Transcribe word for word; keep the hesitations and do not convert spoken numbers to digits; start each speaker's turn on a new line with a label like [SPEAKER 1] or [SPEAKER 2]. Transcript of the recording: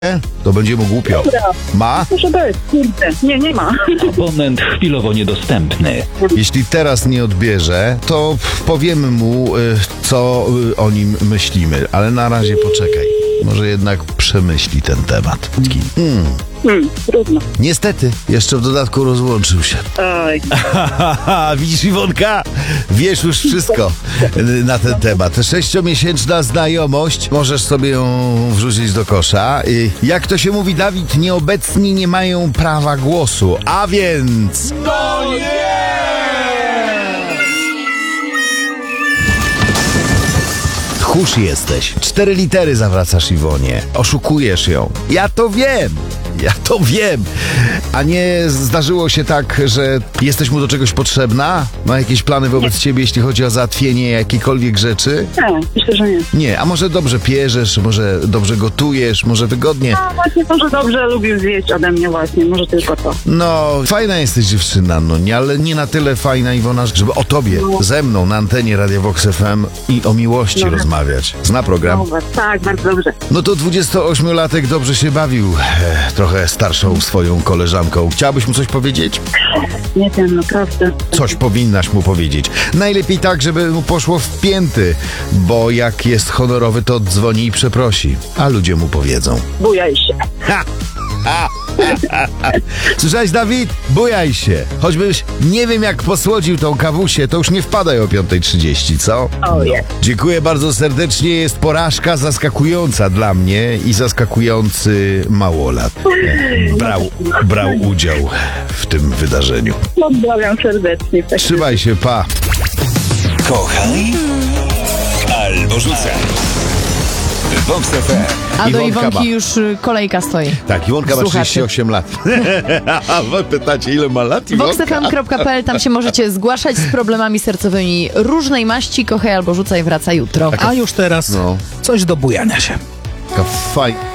[SPEAKER 1] To będzie mu głupio.
[SPEAKER 2] Dobra.
[SPEAKER 1] Ma?
[SPEAKER 2] Może być, kurde. Nie, nie ma.
[SPEAKER 3] Abonent chwilowo niedostępny.
[SPEAKER 1] Jeśli teraz nie odbierze, to powiemy mu, y, co y, o nim myślimy. Ale na razie poczekaj. Może jednak przemyśli ten temat. Hmm.
[SPEAKER 2] Hmm, trudno.
[SPEAKER 1] Niestety, jeszcze w dodatku rozłączył się.
[SPEAKER 2] Oj.
[SPEAKER 1] Widzisz, Iwonka? Wiesz już wszystko na ten temat. Sześciomiesięczna znajomość, możesz sobie ją wrzucić do kosza. I jak to się mówi, Dawid, nieobecni nie mają prawa głosu. A więc... No nie! Tchórz jesteś. Cztery litery zawracasz Iwonie. Oszukujesz ją. Ja to wiem. Ja to wiem. A nie zdarzyło się tak, że jesteś mu do czegoś potrzebna? Ma jakieś plany wobec ciebie, jeśli chodzi o załatwienie jakiejkolwiek rzeczy?
[SPEAKER 2] Nie, myślę, że nie.
[SPEAKER 1] Nie, a może dobrze pierzesz, może dobrze gotujesz, może wygodnie?
[SPEAKER 2] No właśnie, może dobrze lubił zjeść ode mnie właśnie, może tylko to.
[SPEAKER 1] No, fajna jesteś dziewczyna, no nie, ale nie na tyle fajna, Iwona, żeby o tobie,
[SPEAKER 2] No.
[SPEAKER 1] ze mną na antenie Radia Vox F M i o miłości
[SPEAKER 2] No.
[SPEAKER 1] rozmawiać. Zna program?
[SPEAKER 2] No, tak, bardzo dobrze.
[SPEAKER 1] No to dwudziestoośmiolatek dobrze się bawił, e, trochę starszą swoją koleżanką. Chciałabyś mu coś powiedzieć?
[SPEAKER 2] Nie wiem, naprawdę.
[SPEAKER 1] Coś powinnaś mu powiedzieć. Najlepiej tak, żeby mu poszło w pięty, bo jak jest honorowy, to dzwoni i przeprosi, a ludzie mu powiedzą.
[SPEAKER 2] Bujaj się.
[SPEAKER 1] Ha! Ha! Słyszałeś, Dawid? Bujaj się. Choćbyś nie wiem jak posłodził tą kawusię, to już nie wpadaj o piąta trzydzieści, co?
[SPEAKER 2] O je.
[SPEAKER 1] Dziękuję bardzo serdecznie. Jest porażka zaskakująca dla mnie i zaskakujący małolat. Brał, brał udział w tym wydarzeniu.
[SPEAKER 2] Pozdrawiam serdecznie. Tak.
[SPEAKER 1] Trzymaj się, pa.
[SPEAKER 3] Kochaj albo rzucaj. Vox F M.
[SPEAKER 4] A do
[SPEAKER 1] Iwonka
[SPEAKER 4] Iwonki
[SPEAKER 1] ma.
[SPEAKER 4] już y, kolejka stoi.
[SPEAKER 1] Tak, Iwonka ma
[SPEAKER 4] Słuchaczy.
[SPEAKER 1] trzydzieści osiem lat. A wy pytacie, ile ma lat Iwonka?
[SPEAKER 4] vox f m kropka p l, tam się możecie zgłaszać z problemami sercowymi różnej maści. Kochaj albo rzucaj, wraca jutro.
[SPEAKER 5] A już teraz
[SPEAKER 1] No.
[SPEAKER 5] coś do bujania się.
[SPEAKER 1] Taka faj...